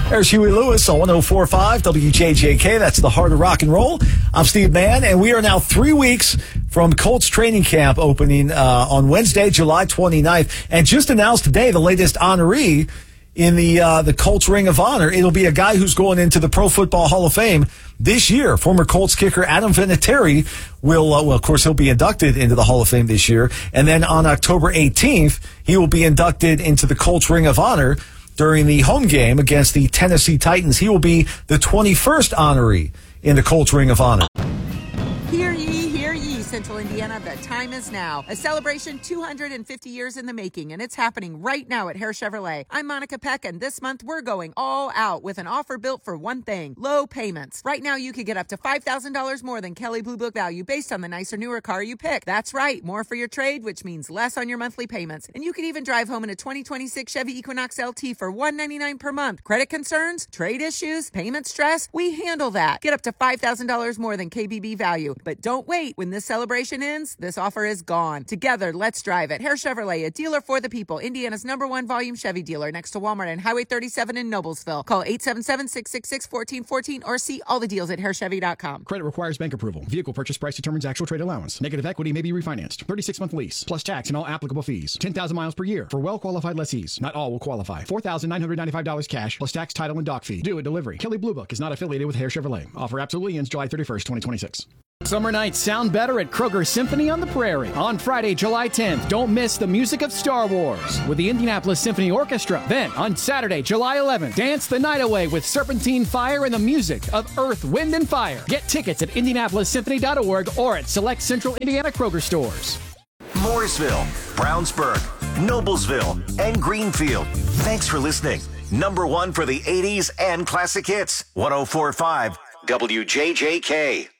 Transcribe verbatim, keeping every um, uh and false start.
There's Huey Lewis on one oh four point five W J J K. That's the heart of rock and roll. I'm Steve Mann, and we are now three weeks from Colts training camp opening uh, on Wednesday, July twenty-ninth. And just announced today the latest honoree in the uh, the Colts Ring of Honor. It'll be a guy who's going into the Pro Football Hall of Fame this year. Former Colts kicker Adam Vinatieri will, uh, well, of course, he'll be inducted into the Hall of Fame this year. And then on October eighteenth, he will be inducted into the Colts Ring of Honor during the home game against the Tennessee Titans. He will be the twenty-first honoree in the Colts Ring of Honor. Hear ye, hear ye, Central Indiana. The time is now. A celebration two hundred fifty years in the making, and it's happening right now at Hare Chevrolet. I'm Monica Peck, and this month we're going all out with an offer built for one thing: low payments. Right now you could get up to five thousand dollars more than Kelley Blue Book value based on the nicer, newer car you pick. That's right, more for your trade, which means less on your monthly payments. And you could even drive home in a twenty twenty-six Chevy Equinox L T for one hundred ninety-nine dollars per month. Credit concerns, trade issues, payment stress, we handle that. Get up to five thousand dollars more than K B B value. But don't wait. When this celebration ends, this offer is gone. Together, let's drive it. Hare Chevrolet, a dealer for the people. Indiana's number one volume Chevy dealer next to Walmart and Highway thirty-seven in Noblesville. Call eight seven seven, six six six, one four one four or see all the deals at hare chevy dot com. Credit requires bank approval. Vehicle purchase price determines actual trade allowance. Negative equity may be refinanced. thirty-six month lease, plus tax and all applicable fees. ten thousand miles per year for well-qualified lessees. Not all will qualify. four thousand nine hundred ninety-five dollars cash, plus tax, title, and dock fee. Due at delivery. Kelley Blue Book is not affiliated with Hare Chevrolet. Offer absolutely ends July thirty-first, twenty twenty-six. Summer nights sound better at Kroger Symphony on the Prairie. On Friday, July tenth, don't miss the music of Star Wars with the Indianapolis Symphony Orchestra. Then, on Saturday, July eleventh, dance the night away with Serpentine Fire and the music of Earth, Wind, and Fire. Get tickets at indianapolis symphony dot org or at select Central Indiana Kroger stores. Mooresville, Brownsburg, Noblesville, and Greenfield. Thanks for listening. Number one for the eighties and classic hits. one oh four point five W J J K.